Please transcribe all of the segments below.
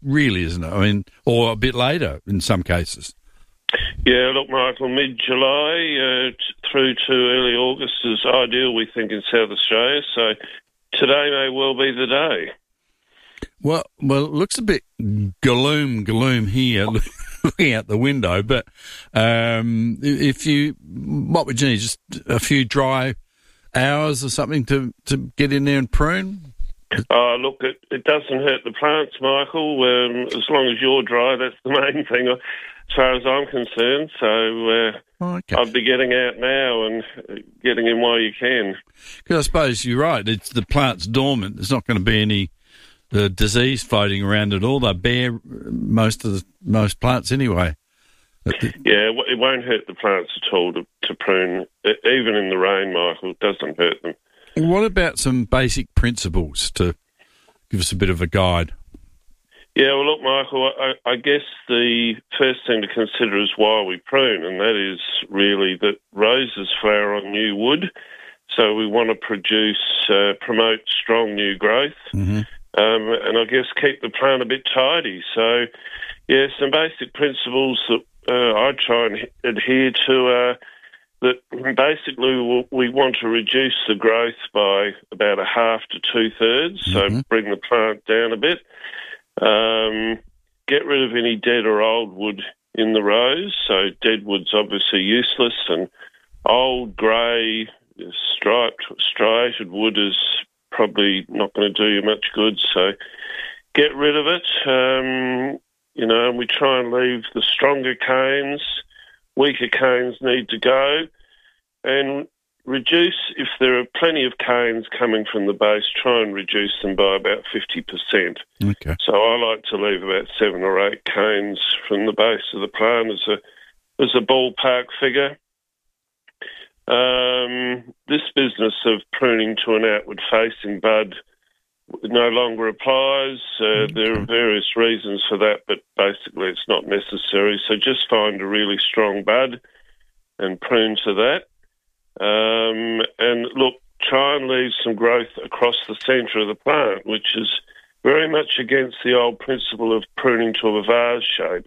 really, isn't it? I mean, or a bit later in some cases. Yeah, look, Michael, mid-July through to early August is ideal, we think, in South Australia. So today may well be the day. Well, it looks a bit gloom here, looking out the window. But what would you need? Just a few dry hours or something to get in there and prune? Oh, look, it doesn't hurt the plants, Michael. As long as you're dry, that's the main thing, as far as I'm concerned. So Okay. I'd be getting out now and getting in while you can. Because I suppose you're right. It's the plant's dormant. There's not going to be any disease floating around at all. They're bare, most plants anyway. Yeah, it won't hurt the plants at all to prune. Even in the rain, Michael, it doesn't hurt them. What about some basic principles to give us a bit of a guide? Yeah, well, look, Michael, I guess the first thing to consider is why we prune, and that is really that roses flower on new wood, so we want to promote strong new growth, and I guess keep the plant a bit tidy. So, yeah, some basic principles that I try and adhere to that basically we want to reduce the growth by about a half to 2/3, so bring the plant down a bit. Get rid of any dead or old wood in the rose, so dead wood's obviously useless, and old grey, striped, striated wood is probably not going to do you much good, so get rid of it. And we try and leave the stronger canes. Weaker canes need to go, and reduce, if there are plenty of canes coming from the base, try and reduce them by about 50%. Okay. So I like to leave about 7 or 8 canes from the base of the plant as a ballpark figure. This business of pruning to an outward-facing bud no longer applies. There are various reasons for that, but basically it's not necessary. So just find a really strong bud and prune to that. And look, try and leave some growth across the centre of the plant, which is very much against the old principle of pruning to a vase shape.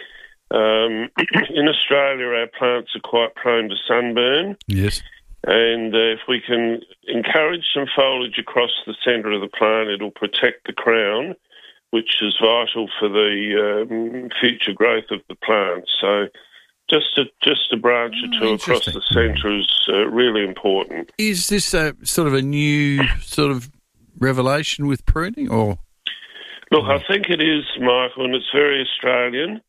In Australia, our plants are quite prone to sunburn. Yes. And if we can encourage some foliage across the centre of the plant, it'll protect the crown, which is vital for the future growth of the plant. So just a branch or two across the centre is really important. Is this a sort of a new sort of revelation with pruning, or? Look, I think it is, Michael, and it's very Australian.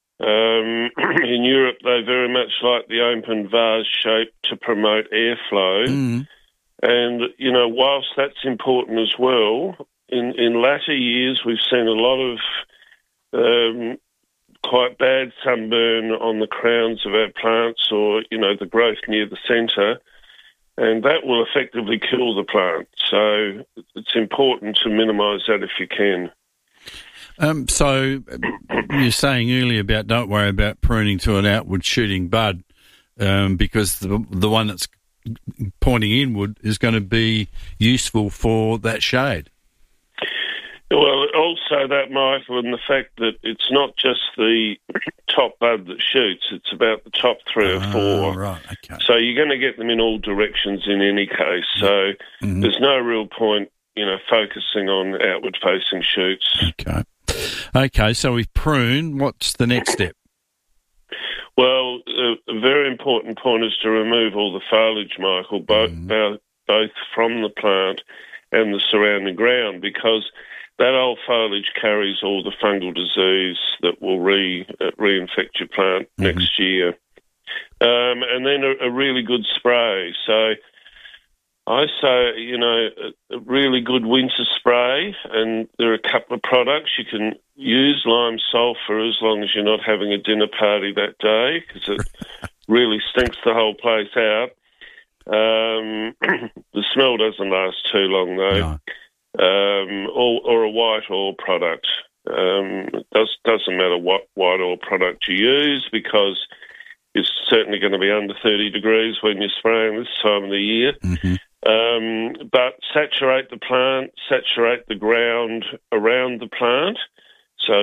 In Europe, they very much like the open vase shape to promote airflow. And, whilst that's important as well, in latter years we've seen a lot of quite bad sunburn on the crowns of our plants, or, the growth near the centre, and that will effectively kill the plant. So it's important to minimise that if you can. So you were saying earlier about don't worry about pruning to an outward shooting bud, because the one that's pointing inward is going to be useful for that shade. Well, also that, Michael, and the fact that it's not just the top bud that shoots, it's about the top 3 or 4. Right, okay. So you're going to get them in all directions in any case. So there's no real point, focusing on outward-facing shoots. Okay, so we prune. What's the next step? Well, a very important point is to remove all the foliage, Michael, both from the plant and the surrounding ground, because that old foliage carries all the fungal disease that will reinfect your plant next year. And then a really good spray. So I say, a really good winter spray, and there are a couple of products. You can use lime sulphur as long as you're not having a dinner party that day, because it really stinks the whole place out. The smell doesn't last too long, though. No. Or a white oil product. It doesn't matter what white oil product you use, because it's certainly going to be under 30 degrees when you're spraying this time of the year. But saturate the plant, saturate the ground around the plant,